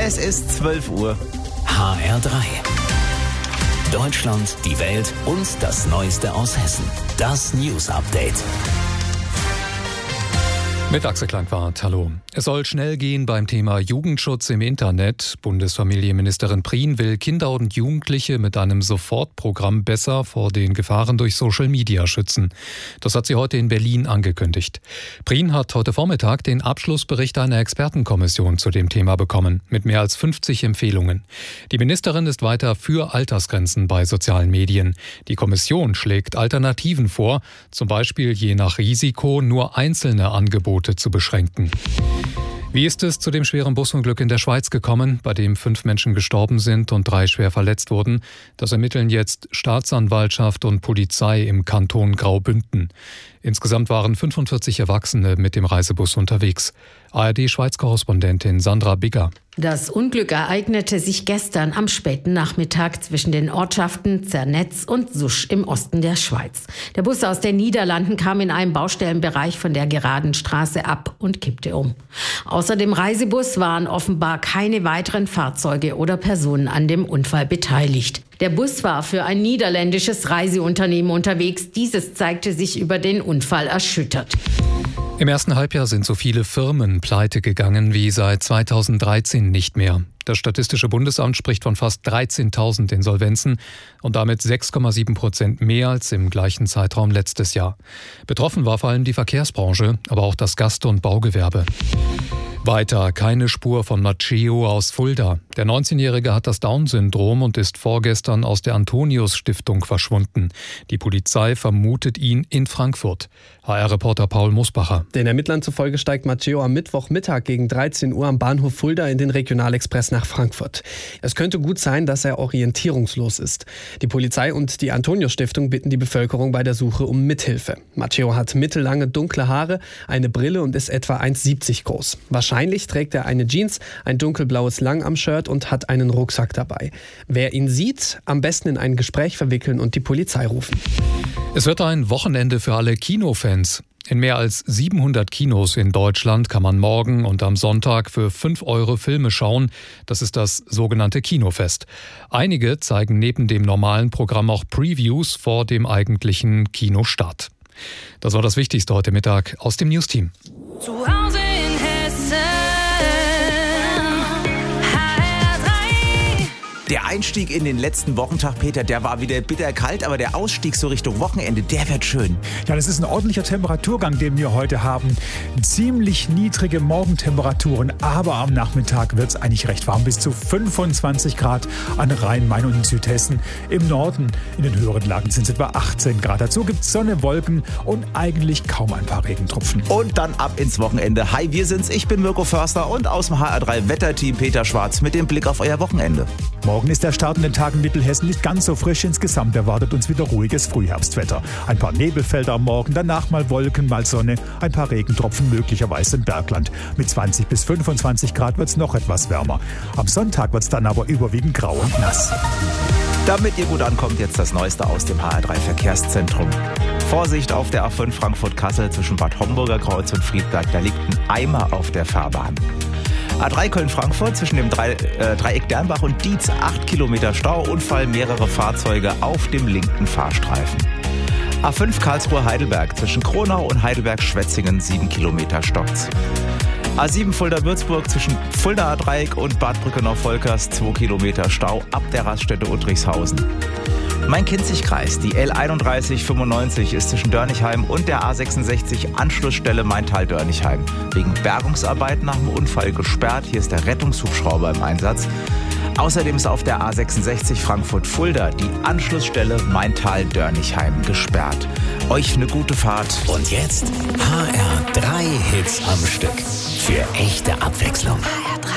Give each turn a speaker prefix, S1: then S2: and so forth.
S1: Es ist 12 Uhr.
S2: HR3. Deutschland, die Welt und das Neueste aus Hessen. Das News Update.
S3: Mit Axel Klangwart, hallo. Es soll schnell gehen beim Thema Jugendschutz im Internet. Bundesfamilienministerin Prien will Kinder und Jugendliche mit einem Sofortprogramm besser vor den Gefahren durch Social Media schützen. Das hat sie heute in Berlin angekündigt. Prien hat heute Vormittag den Abschlussbericht einer Expertenkommission zu dem Thema bekommen, mit mehr als 50 Empfehlungen. Die Ministerin ist weiter für Altersgrenzen bei sozialen Medien. Die Kommission schlägt Alternativen vor, zum Beispiel je nach Risiko nur einzelne Angebote zu beschränken. Wie ist es zu dem schweren Busunglück in der Schweiz gekommen, bei dem 5 Menschen gestorben sind und 3 schwer verletzt wurden? Das ermitteln jetzt Staatsanwaltschaft und Polizei im Kanton Graubünden. Insgesamt waren 45 Erwachsene mit dem Reisebus unterwegs. ARD-Schweiz-Korrespondentin Sandra Bigger.
S4: Das Unglück ereignete sich gestern am späten Nachmittag zwischen den Ortschaften Zernetz und Susch im Osten der Schweiz. Der Bus aus den Niederlanden kam in einem Baustellenbereich von der geraden Straße ab und kippte um. Außer dem Reisebus waren offenbar keine weiteren Fahrzeuge oder Personen an dem Unfall beteiligt. Der Bus war für ein niederländisches Reiseunternehmen unterwegs. Dieses zeigte sich über den Unfall erschüttert.
S3: Im ersten Halbjahr sind so viele Firmen pleite gegangen wie seit 2013 nicht mehr. Das Statistische Bundesamt spricht von fast 13.000 Insolvenzen und damit 6,7% mehr als im gleichen Zeitraum letztes Jahr. Betroffen war vor allem die Verkehrsbranche, aber auch das Gast- und Baugewerbe. Weiter keine Spur von Matteo aus Fulda. Der 19-Jährige hat das Down-Syndrom und ist vorgestern aus der Antonius-Stiftung verschwunden. Die Polizei vermutet ihn in Frankfurt. HR-Reporter Paul Musbacher.
S5: Den Ermittlern zufolge steigt Matteo am Mittwochmittag gegen 13 Uhr am Bahnhof Fulda in den Regionalexpress nach Frankfurt. Es könnte gut sein, dass er orientierungslos ist. Die Polizei und die Antonius-Stiftung bitten die Bevölkerung bei der Suche um Mithilfe. Matteo hat mittellange dunkle Haare, eine Brille und ist etwa 1,70 groß. Wahrscheinlich trägt er eine Jeans, ein dunkelblaues Langarm-Shirt und hat einen Rucksack dabei. Wer ihn sieht, am besten in ein Gespräch verwickeln und die Polizei rufen.
S3: Es wird ein Wochenende für alle Kinofans. In mehr als 700 Kinos in Deutschland kann man morgen und am Sonntag für 5 € Filme schauen. Das ist das sogenannte Kinofest. Einige zeigen neben dem normalen Programm auch Previews vor dem eigentlichen Kinostart. Das war das Wichtigste heute Mittag aus dem News-Team.
S6: Zu Hause in Hessen.
S1: Der Einstieg in den letzten Wochentag, Peter, der war wieder bitterkalt, aber der Ausstieg so Richtung Wochenende, der wird schön.
S7: Ja, das ist ein ordentlicher Temperaturgang, den wir heute haben. Ziemlich niedrige Morgentemperaturen, aber am Nachmittag wird es eigentlich recht warm. Bis zu 25 Grad an Rhein, Main und Südhessen. Im Norden, in den höheren Lagen, sind es etwa 18 Grad. Dazu gibt es Sonne, Wolken und eigentlich kaum ein paar Regentropfen.
S1: Und dann ab ins Wochenende. Hi, wir sind's. Ich bin Mirko Förster und aus dem HR3 Wetterteam Peter Schwarz mit dem Blick auf euer Wochenende.
S7: Morgen ist der Start in den Tag in Mittelhessen nicht ganz so frisch. Insgesamt erwartet uns wieder ruhiges Frühherbstwetter. Ein paar Nebelfelder am Morgen, danach mal Wolken, mal Sonne, ein paar Regentropfen möglicherweise im Bergland. Mit 20 bis 25 Grad wird es noch etwas wärmer. Am Sonntag wird es dann aber überwiegend grau und nass.
S1: Damit ihr gut ankommt, jetzt das Neueste aus dem HR3 Verkehrszentrum. Vorsicht auf der A5 Frankfurt-Kassel zwischen Bad Homburger Kreuz und Friedberg. Da liegt ein Eimer auf der Fahrbahn. A3 Köln-Frankfurt zwischen dem Dreieck Dernbach und Dietz 8 Kilometer Stau, Unfall, mehrere Fahrzeuge auf dem linken Fahrstreifen. A5 Karlsruhe-Heidelberg zwischen Kronau und Heidelberg-Schwetzingen 7 Kilometer stockt's. A7 Fulda-Würzburg zwischen Fuldaer Dreieck und Bad Brückenau-Volkers 2 Kilometer Stau ab der Raststätte Uttrichshausen. Main-Kinzig-Kreis, die L3195 ist zwischen Dörnigheim und der A66 Anschlussstelle Maintal-Dörnigheim. Wegen Bergungsarbeiten nach dem Unfall gesperrt. Hier ist der Rettungshubschrauber im Einsatz. Außerdem ist auf der A66 Frankfurt-Fulda die Anschlussstelle Maintal-Dörnigheim gesperrt. Euch eine gute Fahrt.
S2: Und jetzt HR3 Hits am Stück. Für echte Abwechslung.